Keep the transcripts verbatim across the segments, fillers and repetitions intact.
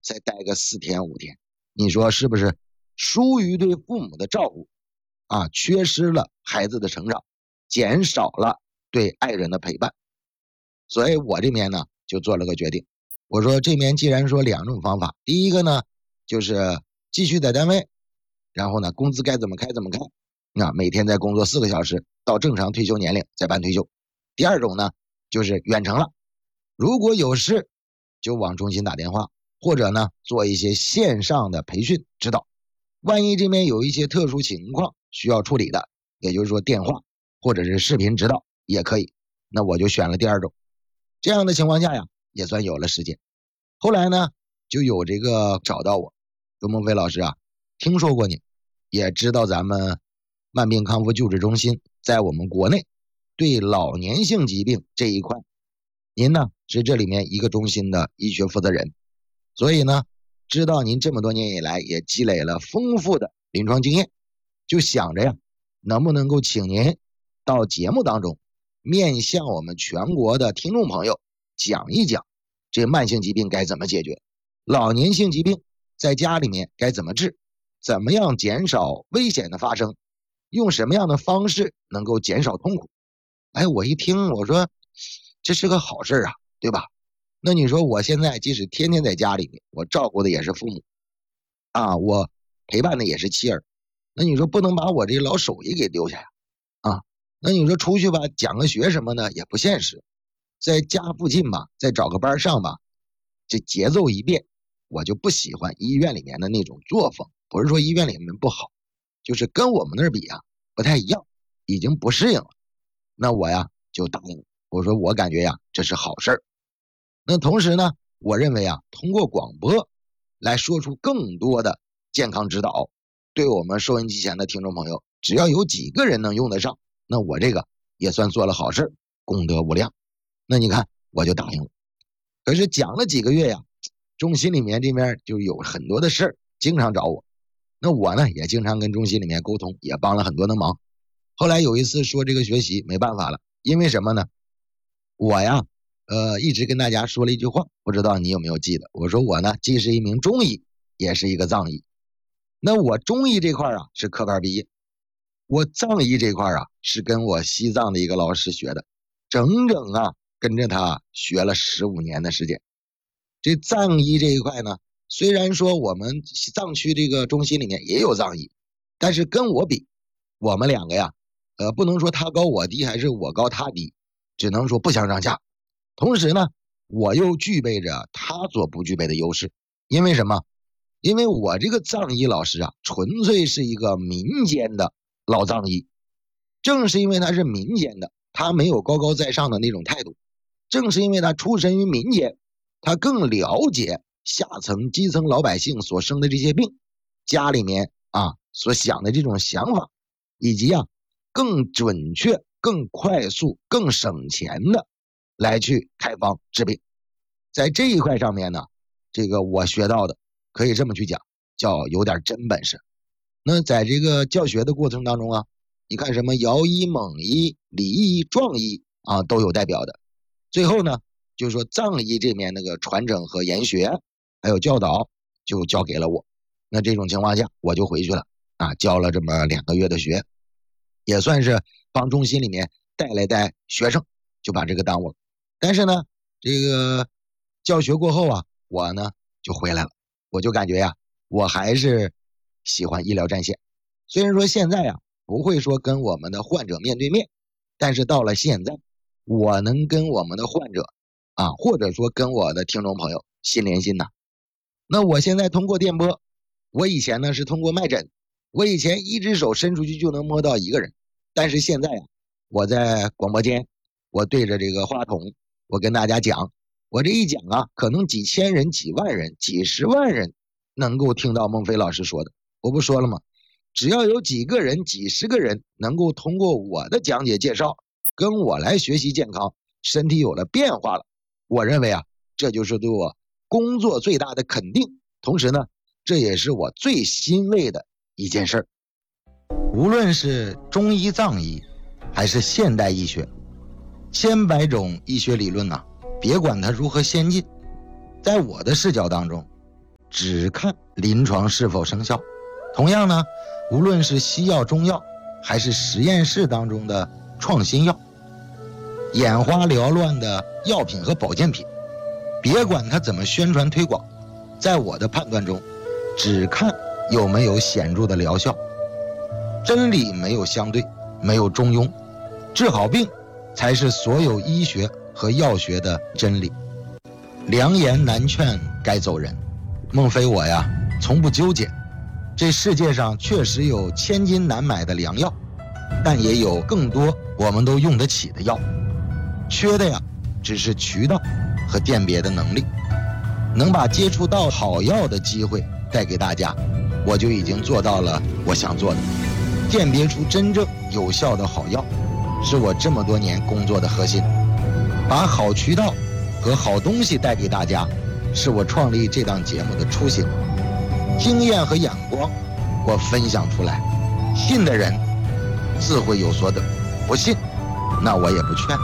才待个四天五天，你说是不是疏于对父母的照顾啊，缺失了孩子的成长，减少了对爱人的陪伴？所以我这边呢就做了个决定，我说这边既然说两种方法，第一个呢就是继续在单位，然后呢工资该怎么开怎么开，那每天在工作四个小时到正常退休年龄再办退休。第二种呢就是远程了，如果有事就往中心打电话，或者呢做一些线上的培训指导，万一这边有一些特殊情况需要处理的，也就是说电话或者是视频指导也可以，那我就选了第二种。这样的情况下呀也算有了时间。后来呢就有这个找到我，说孟非老师啊，听说过你，也知道咱们慢病康复救治中心在我们国内对老年性疾病这一块，您呢是这里面一个中心的医学负责人，所以呢知道您这么多年以来也积累了丰富的临床经验，就想着呀能不能够请您到节目当中面向我们全国的听众朋友讲一讲这慢性疾病该怎么解决，老年性疾病在家里面该怎么治，怎么样减少危险的发生，用什么样的方式能够减少痛苦。哎，我一听我说这是个好事啊，对吧？那你说我现在即使天天在家里面，我照顾的也是父母啊，我陪伴的也是妻儿，那你说不能把我这老手艺给丢下呀啊？那你说出去吧讲个学什么呢也不现实，在家附近吧再找个班上吧，这节奏一变，我就不喜欢医院里面的那种作风，不是说医院里面不好，就是跟我们那儿比啊不太一样，已经不适应了。那我呀就答应，我说我感觉呀这是好事儿。那同时呢我认为啊通过广播来说出更多的健康指导，对我们收音机前的听众朋友，只要有几个人能用得上，那我这个也算做了好事，功德无量。那你看我就答应了。可是讲了几个月呀，中心里面这边就有很多的事儿经常找我，那我呢也经常跟中心里面沟通，也帮了很多的忙。后来有一次说这个学习没办法了，因为什么呢？我呀呃，一直跟大家说了一句话，不知道你有没有记得，我说我呢既是一名中医也是一个藏医。那我中医这块啊是科班毕业，我藏医这块啊是跟我西藏的一个老师学的，整整啊跟着他学了十五年的时间。这藏医这一块呢，虽然说我们藏区这个中心里面也有藏医，但是跟我比，我们两个呀呃，不能说他高我低还是我高他低，只能说不相上下。同时呢我又具备着他所不具备的优势。因为什么？因为我这个藏医老师啊纯粹是一个民间的老藏医，正是因为他是民间的，他没有高高在上的那种态度，正是因为他出身于民间，他更了解下层基层老百姓所生的这些病，家里面啊所想的这种想法，以及啊更准确更快速更省钱的来去开方治病。在这一块上面呢，这个我学到的可以这么去讲，叫有点真本事。那在这个教学的过程当中啊，你看什么姚医蒙医李医壮医啊都有代表的。最后呢就是说藏医这面那个传承和研学还有教导就交给了我。那这种情况下我就回去了啊，教了这么两个月的学，也算是帮中心里面带来带学生，就把这个耽误了。但是呢这个教学过后啊，我呢就回来了，我就感觉呀我还是喜欢医疗战线。虽然说现在呀不会说跟我们的患者面对面，但是到了现在我能跟我们的患者啊，或者说跟我的听众朋友心连心呐。那我现在通过电波，我以前呢是通过脉诊，我以前一只手伸出去就能摸到一个人，但是现在呀我在广播间，我对着这个话筒，我跟大家讲，我这一讲啊可能几千人几万人几十万人能够听到孟非老师说的。我不说了吗？只要有几个人几十个人能够通过我的讲解介绍跟我来学习健康，身体有了变化了，我认为啊这就是对我工作最大的肯定，同时呢这也是我最欣慰的一件事。无论是中医藏医还是现代医学，千百种医学理论啊，别管它如何先进，在我的视角当中， 只看临床是否生效。同样呢，无论是西药、中药，还是实验室当中的创新药，眼花缭乱的药品和保健品，别管它怎么宣传推广，在我的判断中，只看有没有显著的疗效。真理没有相对，没有中庸，治好病才是所有医学和药学的真理。良言难劝该走人，孟非我呀从不纠结。这世界上确实有千金难买的良药，但也有更多我们都用得起的药，缺的呀只是渠道和辨别的能力。能把接触到好药的机会带给大家，我就已经做到了我想做的。辨别出真正有效的好药，是我这么多年工作的核心。把好渠道和好东西带给大家，是我创立这档节目的初心。经验和眼光我分享出来，信的人自会有所得，不信那我也不劝。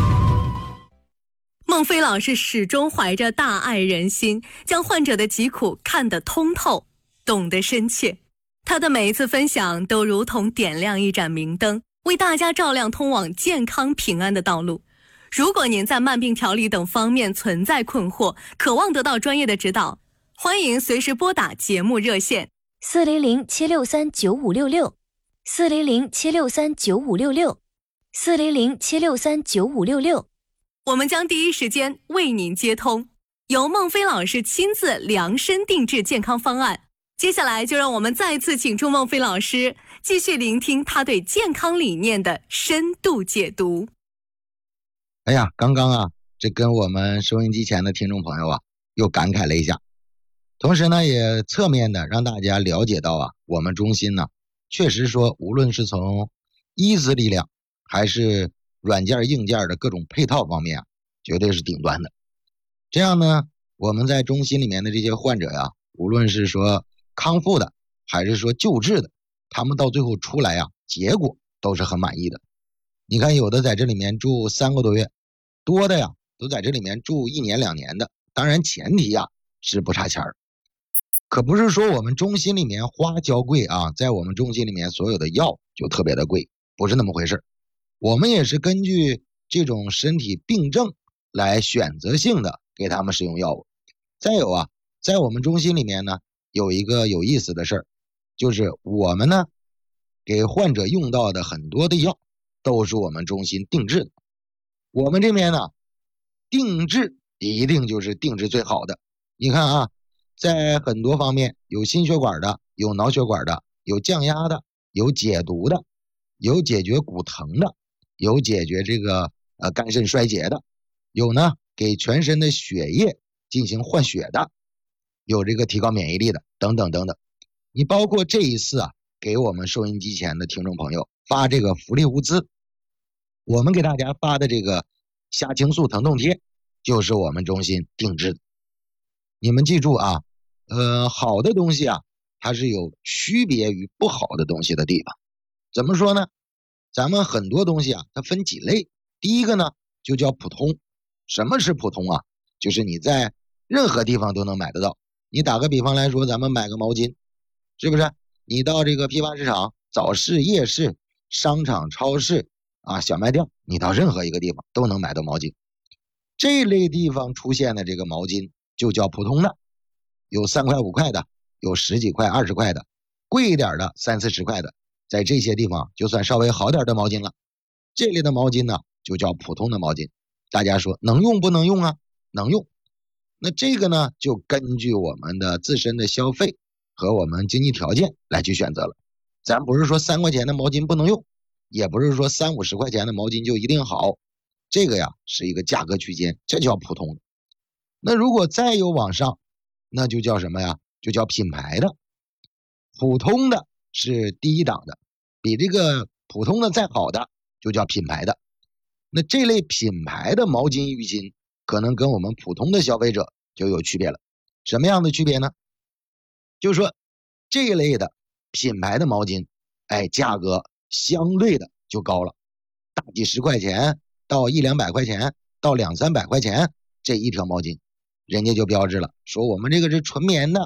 孟非老师始终怀着大爱人心，将患者的疾苦看得通透，懂得深切。他的每一次分享都如同点亮一盏明灯，为大家照亮通往健康平安的道路。如果您在慢病调理等方面存在困惑，渴望得到专业的指导，欢迎随时拨打节目热线四零零七六三九五六六四零零七六三九五六六四零零七六三九五六六， 我们将第一时间为您接通，由孟非老师亲自量身定制健康方案。接下来就让我们再次请出孟非老师，继续聆听他对健康理念的深度解读。 哎呀，刚刚啊，这跟我们收音机前的听众朋友啊，又感慨了一下。同时呢，也侧面的让大家了解到啊，我们中心呢，确实说，无论是从医资力量，还是软件硬件的各种配套方面啊，绝对是顶端的。这样呢，我们在中心里面的这些患者呀，无论是说康复的，还是说救治的，他们到最后出来呀，结果都是很满意的。你看，有的在这里面住三个多月，多的呀，都在这里面住一年两年的。当然前提呀是不差钱儿。可不是说我们中心里面花娇贵啊，在我们中心里面所有的药就特别的贵，不是那么回事。我们也是根据这种身体病症来选择性的给他们使用药物。再有啊，在我们中心里面呢，有一个有意思的事儿，就是我们呢给患者用到的很多的药都是我们中心定制的。我们这边呢，定制一定就是定制最好的。你看啊，在很多方面，有心血管的，有脑血管的，有降压的，有解毒的，有解决骨疼的，有解决这个呃肝肾衰竭的，有呢给全身的血液进行换血的，有这个提高免疫力的，等等等等。你包括这一次啊，给我们收音机前的听众朋友发这个福利物资，我们给大家发的这个虾青素疼痛贴，就是我们中心定制的。你们记住啊，呃，好的东西啊，它是有区别于不好的东西的地方。怎么说呢？咱们很多东西啊，它分几类。第一个呢，就叫普通。什么是普通啊？就是你在任何地方都能买得到。你打个比方来说，咱们买个毛巾，是不是？你到这个批发市场、早市、夜市、商场、超市啊、小卖店，你到任何一个地方都能买到毛巾。这类地方出现的这个毛巾就叫普通的，有三块五块的，有十几块二十块的，贵一点的三四十块的，在这些地方就算稍微好点的毛巾了。这类的毛巾呢就叫普通的毛巾。大家说能用不能用啊？能用。那这个呢就根据我们的自身的消费和我们经济条件来去选择了。咱不是说三块钱的毛巾不能用，也不是说三五十块钱的毛巾就一定好，这个呀是一个价格区间，这叫普通的。那如果再有往上，那就叫什么呀？就叫品牌的。普通的是第一档的，比这个普通的再好的就叫品牌的。那这类品牌的毛巾浴巾可能跟我们普通的消费者就有区别了。什么样的区别呢？就是说这一类的品牌的毛巾，哎，价格相对的就高了，大几十块钱到一两百块钱到两三百块钱，这一条毛巾人家就标志了，说我们这个是纯棉的，